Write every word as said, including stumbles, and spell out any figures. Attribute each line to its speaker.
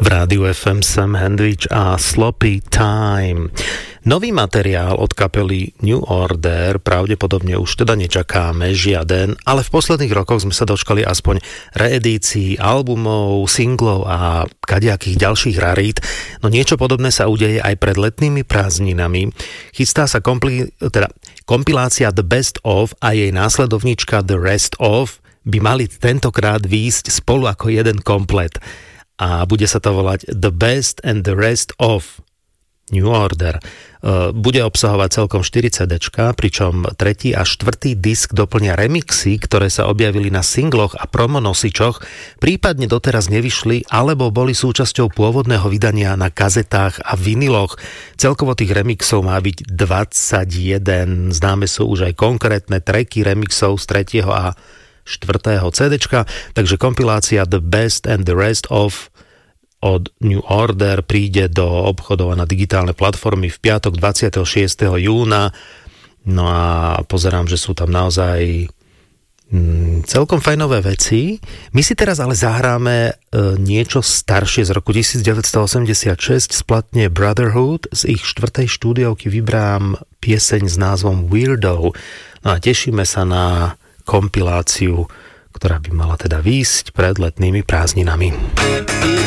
Speaker 1: V rádiu ef em Sam Hendrich a Sloppy Time. Nový materiál od kapely New Order pravdepodobne už teda nečakáme žiaden, ale v posledných rokoch sme sa dočkali aspoň reedícií albumov, singlov a kadejakých ďalších rarít. No niečo podobné sa udeje aj pred letnými prázdninami. Chystá sa kompli- teda kompilácia The Best Of a jej následovnička The Rest Of by mali tentokrát výjsť spolu ako jeden komplet. A bude sa to volať The Best and the Rest Of New Order. Bude obsahovať celkom štyri cédéčka, pričom tretí a štvrtý disk doplnia remixy, ktoré sa objavili na singloch a promonosičoch, prípadne doteraz nevyšli, alebo boli súčasťou pôvodného vydania na kazetách a viniloch. Celkovo tých remixov má byť dvadsaťjeden. Známe sú už aj konkrétne tracky remixov z tretieho a štvrtého cédéčka, takže kompilácia The Best and the Rest Of od New Order príde do obchodov a na digitálne platformy v piatok dvadsiateho šiesteho júna. No a pozerám, že sú tam naozaj mm, celkom fajnové veci. My si teraz ale zahráme e, niečo staršie z roku devätnásťstoosemdesiatšesť z platne Brotherhood. Z ich štvrtej štúdiovky vybrám pieseň s názvom Weirdo. No a tešíme sa na kompiláciu, ktorá by mala teda výjsť pred letnými prázdninami.